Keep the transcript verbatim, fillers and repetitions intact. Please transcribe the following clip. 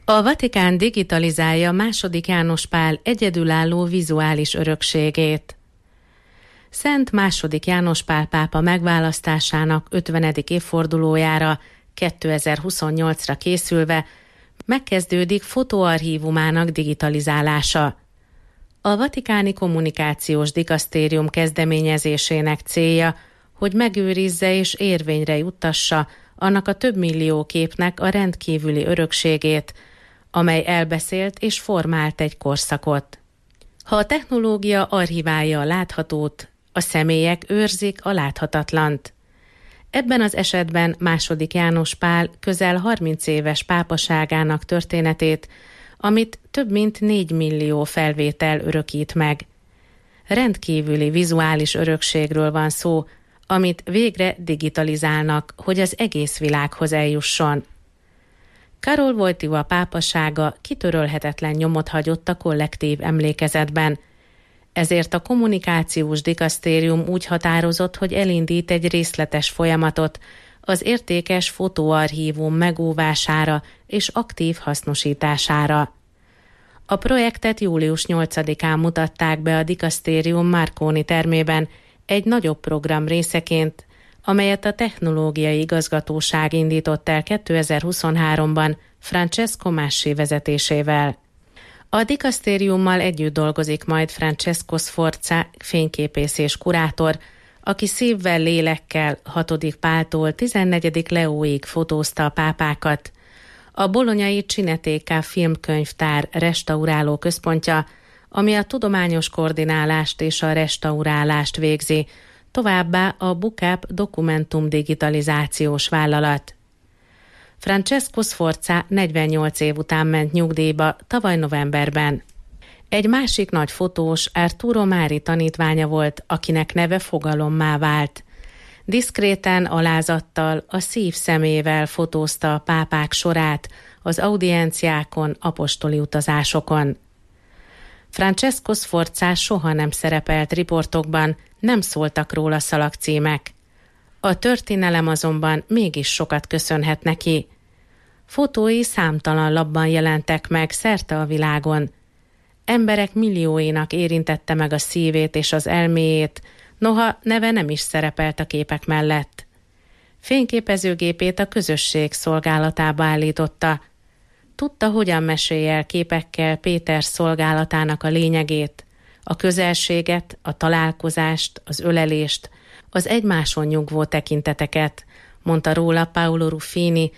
A Vatikán digitalizálja második János Pál egyedülálló vizuális örökségét. Szent második János Pál pápa megválasztásának ötvenedik évfordulójára kétezer-huszonnyolcra készülve megkezdődik fotóarchívumának digitalizálása. A Vatikáni Kommunikációs Dikasztérium kezdeményezésének célja, hogy megőrizze és érvényre juttassa annak a több millió képnek a rendkívüli örökségét, amely elbeszélt és formált egy korszakot. Ha a technológia archiválja a láthatót, a személyek őrzik a láthatatlant. Ebben az esetben második János Pál közel harminc éves pápaságának történetét, amit több mint négy millió felvétel örökít meg. Rendkívüli vizuális örökségről van szó, amit végre digitalizálnak, hogy az egész világhoz eljusson. Karol Wojtyła pápasága kitörölhetetlen nyomot hagyott a kollektív emlékezetben, ezért a kommunikációs dikasztérium úgy határozott, hogy elindít egy részletes folyamatot az értékes fotóarchívum megóvására és aktív hasznosítására. A projektet július nyolcadikán mutatták be a dikasztérium Marconi termében egy nagyobb program részeként, amelyet a Technológiai Igazgatóság indított el kétezer-huszonháromban Francesco Massi vezetésével. A dikasztériummal együtt dolgozik majd Francesco Sforza fényképész és kurátor, aki szívvel, lélekkel hatodik Páltól tizennegyedik Leóig fotózta a pápákat. A bolonyai Cineteca filmkönyvtár restauráló központja, ami a tudományos koordinálást és a restaurálást végzi, továbbá a Bucap dokumentum digitalizációs vállalat. Francesco Sforza negyvennyolc év után ment nyugdíjba tavaly novemberben. Egy másik nagy fotós Arturo Mári tanítványa volt, akinek neve fogalommá vált. Diszkréten, alázattal, a szív szemével fotózta a pápák sorát az audienciákon, apostoli utazásokon. Francesco Sforza soha nem szerepelt riportokban, nem szóltak róla szalagcímek. A történelem azonban mégis sokat köszönhet neki. Fotói számtalan lapban jelentek meg szerte a világon. Emberek millióinak érintette meg a szívét és az elméjét, noha neve nem is szerepelt a képek mellett. Fényképezőgépét a közösség szolgálatába állította. Tudta, hogyan mesélje el képekkel Péter szolgálatának a lényegét, a közelséget, a találkozást, az ölelést, az egymáson nyugvó tekinteteket, mondta róla Paolo Ruffini,